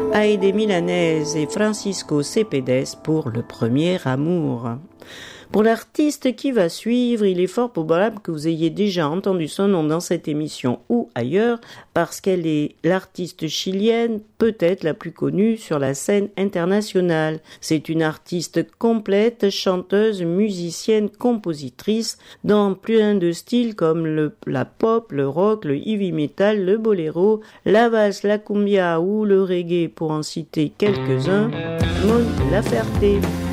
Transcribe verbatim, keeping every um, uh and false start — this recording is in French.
Aide Milanese et Francisco Cepeda pour Le Premier Amour. Pour l'artiste qui va suivre, il est fort probable que vous ayez déjà entendu son nom dans cette émission ou ailleurs, parce qu'elle est l'artiste chilienne peut-être la plus connue sur la scène internationale. C'est une artiste complète, chanteuse, musicienne, compositrice, dans plein de styles comme le, la pop, le rock, le heavy metal, le boléro, la valse, la cumbia ou le reggae, pour en citer quelques-uns. Mon Laferte.